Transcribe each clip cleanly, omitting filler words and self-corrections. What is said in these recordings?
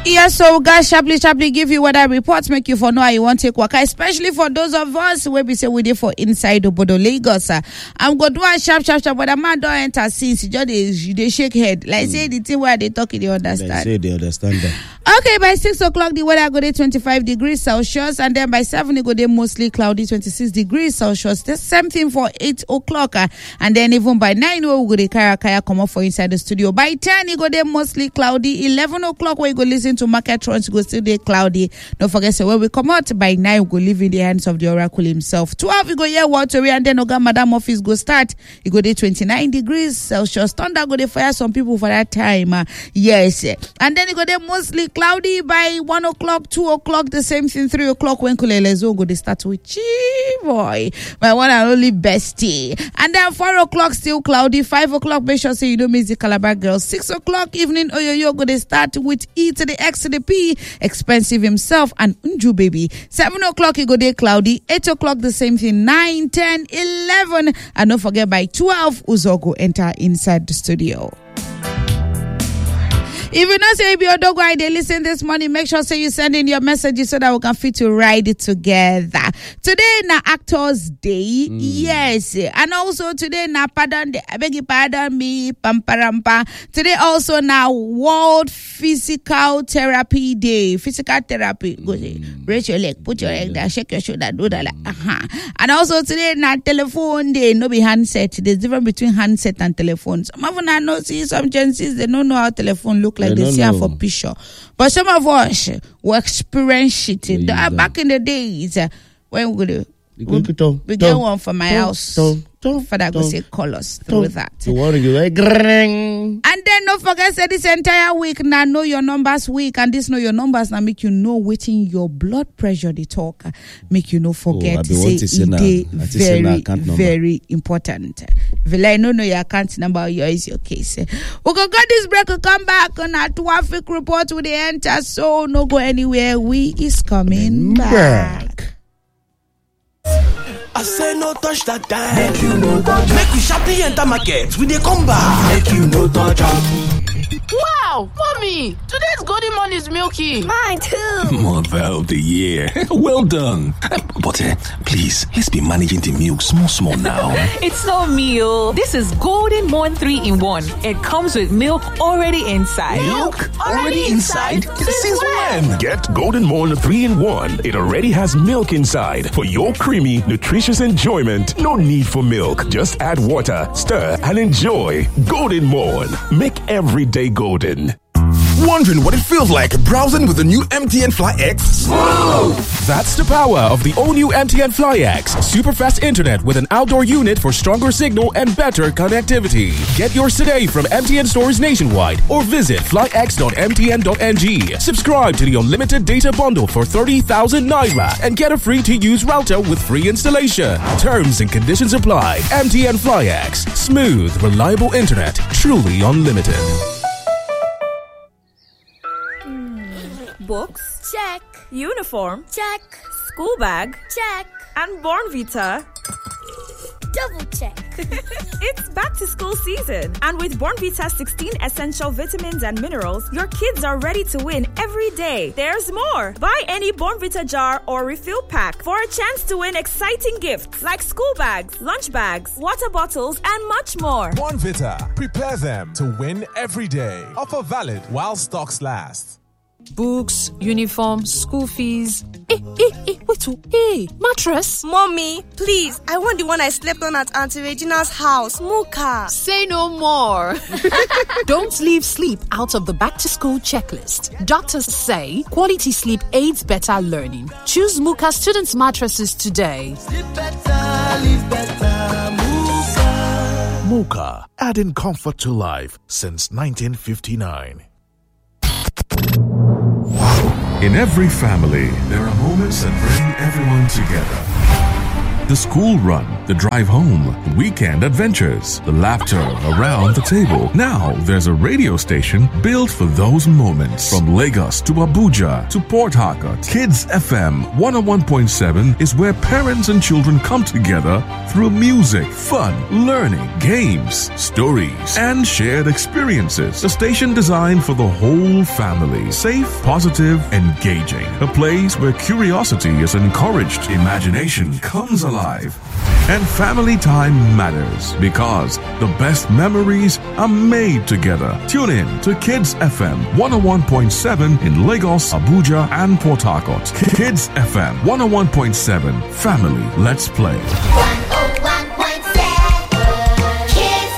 Yes, so guys, sharply give you weather reports, make you for know how you want to take waka, especially for those of us where we say we dey for inside Obodo Lagos. I'm going to do a sharp, but the man don't enter since they shake head. Like say the thing where they talking, they understand. They say they understand that. Okay, by 6 o'clock, the weather go to 25 degrees Celsius, and then by 7, it go to mostly cloudy, 26 degrees Celsius. The same thing for 8 o'clock, and then even by 9, we go to Kaya come up for inside the studio. By 10, it go to mostly cloudy. 11 o'clock, we go listen to Market Runs, go still be cloudy. Don't forget, so when we come out, by 9, we go live in the hands of the oracle himself. 12, we go hear watery, and then Oga Madam office go start. It go to 29 degrees Celsius. Thunder go to fire some people for that time. Yes, and then it go to mostly cloudy by 1 o'clock, 2 o'clock, the same thing, 3 o'clock when Kulelezo go, they start with boy, my one and only bestie. And then 4 o'clock, still cloudy. 5 o'clock, make sure say you don't miss the Calabar girls. 6 o'clock, evening, Oyoyo go, they start with E to the X to the P, expensive himself, and Unju baby. 7 o'clock, you go there cloudy. 8 o'clock, the same thing, 9, 10, 11, and don't forget by 12, Uzo go enter inside the studio. If you not say your dog why they listen this morning, make sure say you send in your messages so that we can fit to ride it together. Today na Actors Day, yes, and also today na pardon day. I beg you pardon me, pamparampa. Today also na World Physical Therapy Day. Physical therapy. Go say, raise your leg, put your leg there, shake your shoulder, do that. And also today na Telephone Day. No be handset. There's difference between handset and telephone. Some of them know see some chances they don't know how telephone look like. They see her for picture, but some of us will experience it. Back in the days when we get one for my house. Father go say call us through that. And then don't forget say this entire week now know your numbers week, and this know your numbers now make you know waiting your blood pressure they talk, make you no forget to say it very important. If you like know your account number, your is your case. We go got this break, we'll come back on our traffic report with the enter, so no go anywhere. We is coming back. I say no touch that time. Make you no touch. Make we sharply enter market. We dey come back. Make you no touch. Wow, mommy, today's golden morning is milky. Mine too. Mother of the year. Well done. But please, let's be managing the milk small now. It's not meal. This is Golden Morn 3-in-1. It comes with milk already inside. Milk already inside? Since when? Get Golden Morn 3-in-1. It already has milk inside for your creamy, nutritious enjoyment. No need for milk. Just add water, stir, and enjoy. Golden Morn. Make every day golden. Wondering what it feels like browsing with the new MTN Fly X? Smooth! That's the power of the all-new MTN Fly X. Super fast internet with an outdoor unit for stronger signal and better connectivity. Get yours today from MTN stores nationwide or visit flyx.mtn.ng. Subscribe to the unlimited data bundle for 30,000 Naira and get a free-to-use router with free installation. Terms and conditions apply. MTN Fly X. Smooth, reliable internet. Truly unlimited. Books? Check. Uniform? Check. School bag? Check. And Bornvita? Double check. It's back to school season. And with Bornvita's 16 essential vitamins and minerals, your kids are ready to win every day. There's more. Buy any Bornvita jar or refill pack for a chance to win exciting gifts like school bags, lunch bags, water bottles, and much more. Bornvita. Prepare them to win every day. Offer valid while stocks last. Books, uniform, school fees. Hey, mattress. Mommy, please, I want the one I slept on at Auntie Regina's house, Muka. Say no more. Don't leave sleep out of the back-to-school checklist. Doctors say quality sleep aids better learning. Choose Muka students' mattresses today. Sleep better, live better, Muka. Muka, adding comfort to life since 1959. In every family, there are moments that bring everyone together. The school run, the drive home, weekend adventures, the laughter around the table. Now there's a radio station built for those moments. From Lagos to Abuja to Port Harcourt, Kids FM 101.7 is where parents and children come together through music, fun, learning, games, stories, and shared experiences. A station designed for the whole family. Safe, positive, engaging. A place where curiosity is encouraged, imagination comes alive, and family time matters because the best memories are made together. Tune in to Kids FM 101.7 in Lagos, Abuja, and Port Harcourt. Kids FM 101.7. Family, let's play. 101.7 Kids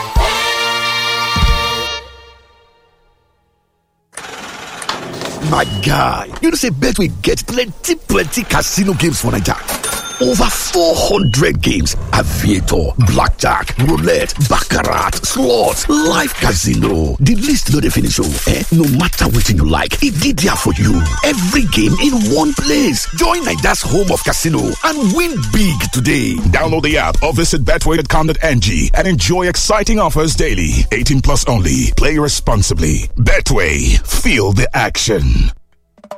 FM. My guy, you know say Betway get plenty casino games for Naija. Over 400 games: aviator, blackjack, roulette, baccarat, slots, live casino. The list no dey finish No matter wetin you like, e dey there for you. Every game in one place. Join Naija's home of casino and win big today. Download the app or visit betway.com.ng and enjoy exciting offers daily. 18 plus only. Play responsibly. Betway. Feel the action.